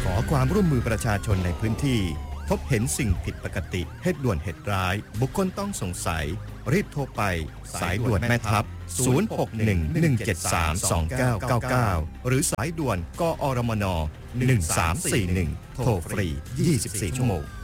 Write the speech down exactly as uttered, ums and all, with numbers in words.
ขอความร่วมมือประชาชนในพื้นที่พบเห็นสิ่งผิดปกติเหตุด่วนเหตุร้ายบุคคลต้องสงสัยรีบโทรไปสายด่วนแม่ทัพศูนย์ หก หนึ่ง หนึ่ง เจ็ด สาม สอง เก้า เก้า เก้าหรือสายด่วนกอรมนหนึ่งสามสี่หนึ่งโทรฟรียี่สิบสี่ชั่วโมง